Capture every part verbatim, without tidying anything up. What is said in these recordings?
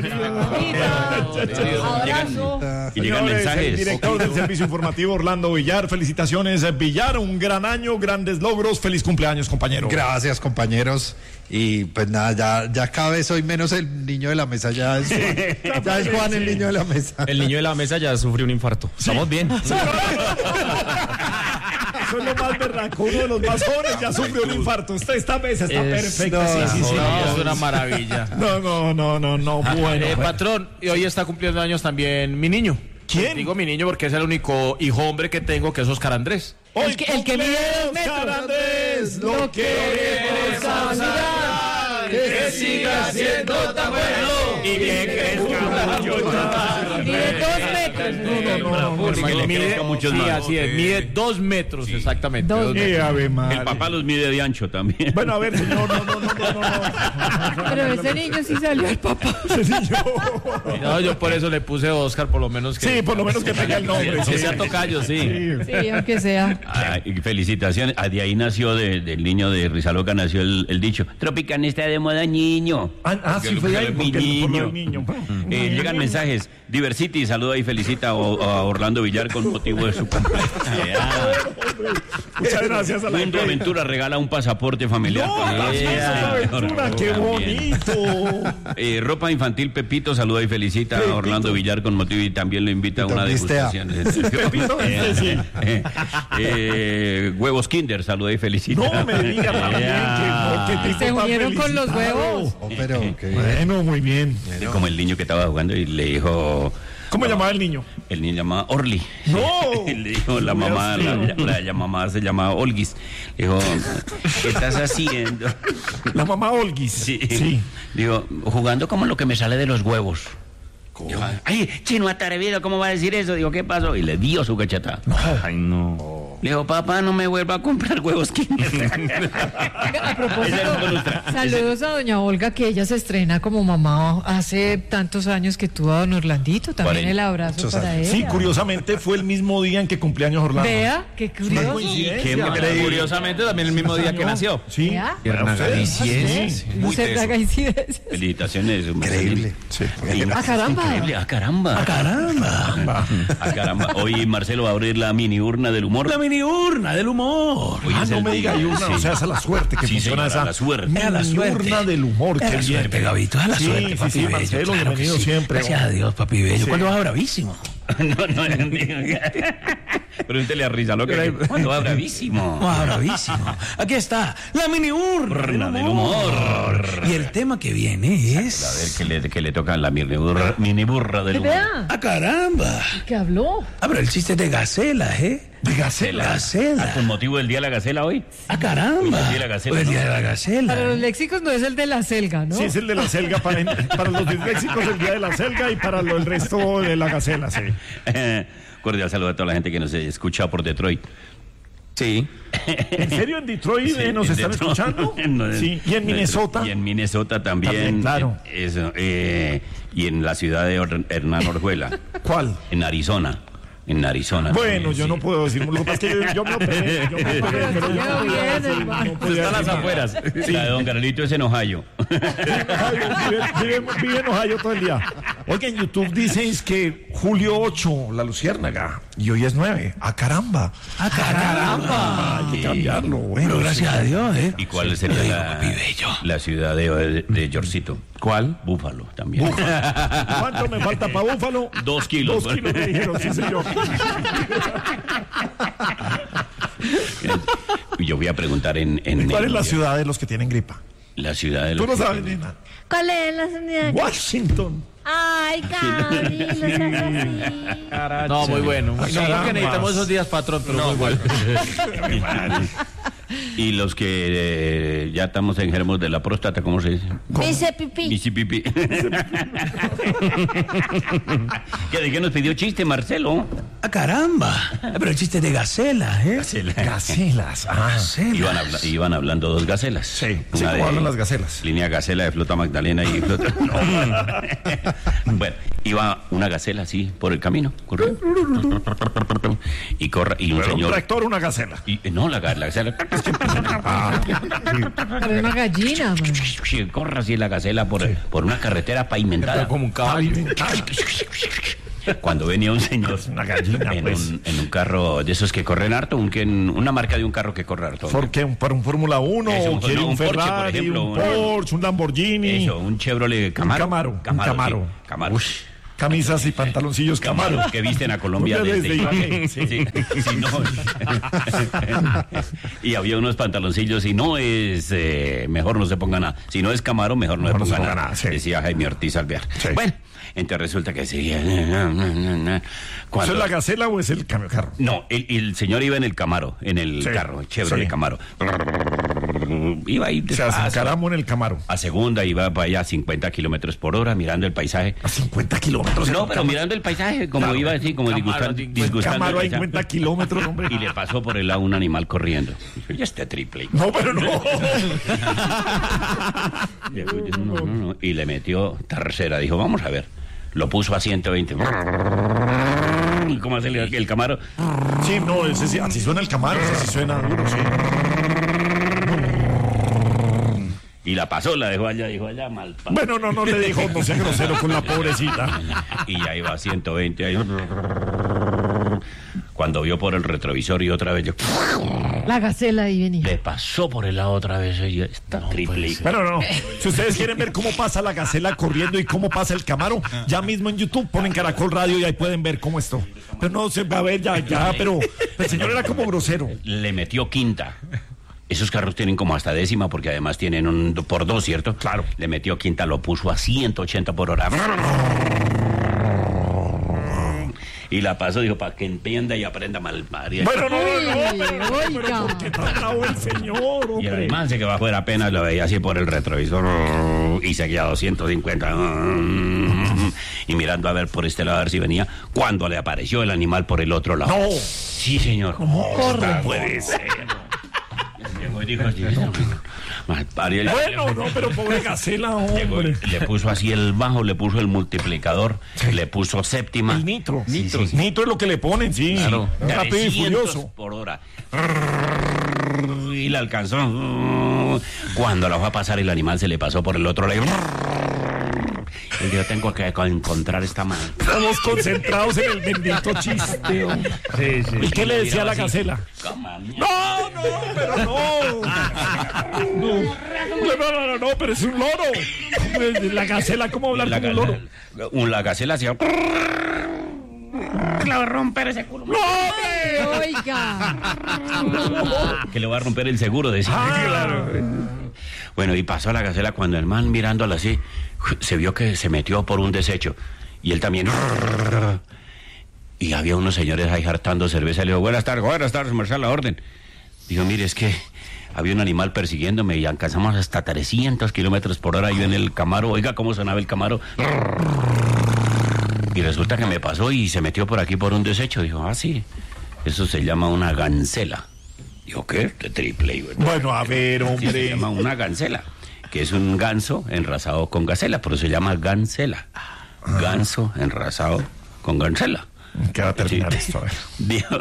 Abrazo. Y llegan mensajes. El director del servicio informativo Orlando Villar, felicitaciones Villar, un gran año, grandes logros, feliz cumpleaños, compañero. Gracias, compañeros. Y pues nada, ya, ya cada vez soy menos el niño de la mesa, ya es Juan, ya es Juan el niño de la mesa. El niño de la mesa ya sufrió un infarto. Estamos bien. Eso es lo más berraco, uno de los más jóvenes ya sufrió un infarto. Esta, esta mesa está Es- perfecta. no, sí, sí, sí. No, es una maravilla. No, no, no, no, no, bueno. Eh, bueno. patrón, y hoy está cumpliendo años también mi niño. ¿Quién? Digo mi niño porque es el único hijo hombre que tengo, que es Oscar Andrés. Hoy El que- el que mide dos cumple metros. Oscar Andrés, lo queremos saludar, que siga siendo tan bueno y que crezca mucho más. Mide dos metros. No, no, no, no, Porque le Mide, crezca muchos sí, más. así es, mide dos metros exactamente. Dos dos Eh, metros. Ave María. El papá los mide de ancho también. Bueno, a ver, señor, no, no, no, no, no, no. Pero ese niño sí salió el papá. Ese niño. No, yo por eso le puse Oscar, por lo menos que... Sí, por lo menos que tenga el nombre. Que sí. sea tocayo, sí. Sí, aunque sea. Ah, y felicitaciones. Ah, de ahí nació, de- del niño de Rizaloca nació el, el dicho: Tropicana está de moda, niño. Ah, ah, sí, fue de ahí, Mi porque- por lo niño. del niño. Eh, llegan mensajes. Diversity saluda y felicita a, a Orlando Villar con motivo de su cumpleaños. Muchas gracias a la Mundo gente. Aventura regala un pasaporte familiar. No, con- gracias a la aventura, qué También. bonito. Eh, ropa infantil Pepito saluda y felicita Pepito. a Orlando Villar con motivo y también lo invita a una Pepito degustación. Pepito, Eh, sí. eh, eh, Huevos Kinder saluda y felicita. No me diga también que, que tipo Se tan unieron con los felicitado. huevos. Oh, pero que Bueno, muy bien. Como el niño que estaba jugando y le dijo... ¿Cómo llamaba el niño? El niño llamaba Orly. ¡No! Le dijo la mamá, la, la, la mamá se llamaba Olguis. Le dijo, ¿qué estás haciendo? La mamá Olguis. Sí. Sí. Digo, jugando como lo que me sale de los huevos. Dijo, ay, chino atrevido, ¿cómo va a decir eso? Digo, ¿qué pasó? Y le dio su cacheta. Ay, no. Le dijo, papá, no me vuelva a comprar huevos Kinder. A propósito, saludos a doña Olga, que ella se estrena como mamá hace tantos años que tuvo a don Orlandito. También cuarenta. el abrazo Muchos para ella. Sí, curiosamente fue el mismo día en que cumpleaños Orlando. Vea, qué Una curioso. coincidencia. Qué Curiosamente también el mismo día que nació. Sí. Vea. Para ustedes. Sí, no Muy se teso. haga incidencias. Increíble. increíble. Sí. ¡Ah, caramba! Increíble, ah, caramba. Ah, caramba. Ah, caramba. Hoy Marcelo va a abrir la mini urna del humor. La mini urna del humor. Hoy Ah, es no el me diga, día. hay una, Sí. o sea, esa es la suerte que Sí, funciona señora, esa. la suerte. Mini A la suerte. urna del humor, A qué la bien. suerte, Gabito, a la Sí, suerte, sí, papi sí, bello, Marcelo, claro que bienvenido sí. siempre. Gracias a Dios, papi bello. Sí. ¿Cuándo va bravísimo? No, no, pregúntele a Risa, lo que cuando va bravísimo. Va bravísimo. Aquí está, la mini urna Urna del humor. Y el tema que viene A ver es... qué le, qué le toca a la mini burra, mini burra del humor. Vea, ¡Ah, caramba! que habló. Ah, pero el chiste es de Gacela, ¿eh? De Gacela. Gacela. ¿Con motivo del Día de la Gacela hoy? ¡Ah, caramba! El día de la Gacela, Hoy es el ¿no? día de la Gacela. Para los léxicos no es el de la selga, ¿no? Sí, es el de la selga. Para, para los disléxicos, el día de la selga, y para lo, el resto de la gacela, sí. Cordial saludo a toda la gente que nos escucha por Detroit. Sí. ¿En serio en Detroit eh, Sí, nos en están Detroit. escuchando? No, Sí. ¿Y en Minnesota? Y en Minnesota también. También, claro. Eh, Eso, eh, y en la ciudad de Or- Hernán Orjuela. ¿Cuál? En Arizona. En Arizona. Bueno, también, yo sí. no puedo decir. Lo que pasa es que yo, yo me operé. Yo me operé, pero yo no podía bien, decir, hermano. no podía Está a las decir nada. afueras. La de Don Carlito es en Ohio. Ohio, vive, vive- vive en Ohio todo el día. Oiga, en YouTube dices que julio ocho, la luciérnaga, y hoy es nueve. ¡Ah, caramba! ¡Ah, caramba! Hay que cambiarlo, bueno. Pero gracias a Dios, ¿eh? ¿Y cuál sería Lo digo, la, papi bello. la ciudad de, de, de Yorcito? ¿Cuál? Búfalo también. ¿Cuánto me falta para Búfalo? Dos kilos. Dos kilos me dijeron, sí, señor. Yo voy a preguntar en... en ¿Cuál el- es la ciudad de los que tienen gripa? La ciudad de Tú los no que sabes, tienen- nena. ¿Cuál es la unidad? Washington. Ay, Gaby, no seas así. No, muy bueno. No, caramba. porque necesitamos esos días, patrón, pero muy bueno. Y los que eh, ya estamos enfermos de la próstata, ¿cómo se dice? Dice pipí. Misi pipí. ¿Qué, ¿De qué nos pidió chiste, Marcelo? Ah, caramba. Pero el chiste de gacela, ¿eh? Gacela. Gacelas. Ah, Gacela. Iban, habla- iban hablando dos gacelas. Sí, sí, Una ¿cómo hablan las gacelas? Línea Gacela de Flota Magdalena y Flota... No. Bueno, iba una gacela así por el camino. Corre. Y corre, y un Pero un señor... tractor, una gacela. Y, no, la, ga- la gacela... Pero una gallina, man. Corre así la gacela por, por una carretera pavimentada. Como un caballo. Cuando venía un señor Una gallina, en, pues. un, en un carro de esos que corren harto, un, que en- una marca de un carro que corre harto. ¿Por qué? ¿Para un Fórmula uno? Eso, ¿O quiere no, un, un Porsche, por Ferrari, ejemplo, un un- Porsche, un Lamborghini? Eso, un Chevrolet Camaro. Un Camaro, un Camaro. sí, Camaro. Camisas y pantaloncillos Camaro. Que visten a Colombia Colombia desde, desde Ibagué, sí. Sí, sí, no. Y había unos pantaloncillos, si no es, eh, mejor no se ponga nada. Si no es Camaro, mejor no, Mejor no se se ponga ponga nada. nada, sí. Decía Jaime Ortiz Alvear. Sí. Bueno, entonces resulta que seguía. ¿Eso Cuando, es la gacela o es el camión carro? No, el, el señor iba en el Camaro, en el Sí, carro, Chevrolet sí. Camaro. Iba ahí O sea, se despacio. encaramos en el Camaro. A segunda iba para allá a cincuenta kilómetros por hora, mirando el paisaje. A cincuenta kilómetros. en No, un pero Camaro. mirando el paisaje, como Claro. iba así, como Camaro, disgustando, cincuenta. disgustando Camaro a el paisaje. cincuenta kilómetros, hombre. Y le pasó por el lado un animal corriendo. Dijo, ya este triple. No, pero no. Dijo, no, no, no. Y le metió tercera. Dijo, vamos a ver. Lo puso a ciento veinte. ¿Y cómo hace el, el Camaro? Sí, no, ese sí, así suena el Camaro, ese sí suena duro, sí. Y la pasó, la dejó allá, dijo allá, mal. pa- Bueno, no, no le dijo, no sea grosero con la pobrecita. Y ya iba a ciento veinte. Ahí. Cuando vio por el retrovisor y otra vez yo, La gacela ahí venía. le pasó por el lado otra vez. Y yo, está triple. Bueno, no. Si ustedes quieren ver cómo pasa la gacela corriendo y cómo pasa el Camaro, ya mismo en YouTube ponen Caracol Radio y ahí pueden ver cómo esto. Pero no se va a ver ya, ya, pero el señor era como grosero. Le metió quinta. Esos carros tienen como hasta décima porque además tienen un do- por dos, ¿cierto? Claro. Le metió quinta, lo puso a ciento ochenta por hora. Y la pasó, dijo, para que entienda y aprenda mal. María. Bueno, no, no, no, Uy, pero, pero oiga. ¿por qué tan bravo el señor, Y hombre? además de que bajó de apenas lo veía así por el retrovisor y seguía a doscientos cincuenta y mirando a ver por este lado a ver si venía cuando le apareció el animal por el otro lado. No. Sí, señor. ¿Cómo puede ser? Llegó y dijo, "Sí, no, mal parido". Bueno, no, pero pobre gacela, Llegó y hombre. le puso así el bajo, le puso el multiplicador, le puso séptima. El nitro. Sí, nitro. sí, sí. Nitro es lo que le ponen, sí. Claro. Rápido y trescientos furioso. por hora. Y la alcanzó. Cuando la fue a pasar, el animal se le pasó por el otro lado. Y yo tengo que encontrar esta mano. Estamos concentrados en el bendito chiste, hombre. Sí, sí. ¿Y qué le decía a la gacela? No, no, pero no. No, no, no, no, no, pero es un loro. Hombre, la gacela, ¿cómo hablar La, como un loro? un- la gacela hacía. Le va a romper ese culo. ¡No, hombre! Oiga. Que le va a romper el seguro, decía. Ah, Bueno, y pasó a la gacela cuando el man mirándola así, se vio que se metió por un desecho. Y él también. Y había unos señores ahí hartando cerveza. Le dijo, buenas tardes, buenas tardes, merced a la orden. Dijo, mire, es que había un animal persiguiéndome y alcanzamos hasta trescientos kilómetros por hora yo en el Camaro. Oiga, ¿cómo sonaba el Camaro? Y resulta que me pasó y se metió por aquí por un desecho. Dijo, ah, sí, eso se llama una gancela. Dijo, ¿qué? De triple. Y bueno, bueno, a ver, sí, se hombre. llama una gancela, que es un ganso enrazado con gacela, pero se llama gancela. Ganso enrazado con gancela. ¿Qué va a terminar Sí. esto? A ver. Dijo,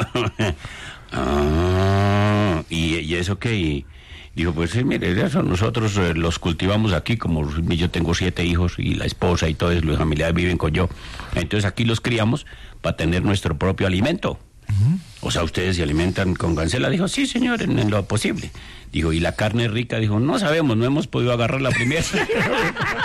ah, ¿y, y eso qué? Y dijo, pues sí, mire, eso nosotros eh, los cultivamos aquí, como yo tengo siete hijos y la esposa y todos los familiares viven con yo. Entonces aquí los criamos para tener nuestro propio alimento. O sea, ¿ustedes se alimentan con gancela? Dijo, sí, señor, en, en lo posible. Dijo, ¿y la carne rica? Dijo, no sabemos, no hemos podido agarrar la primera.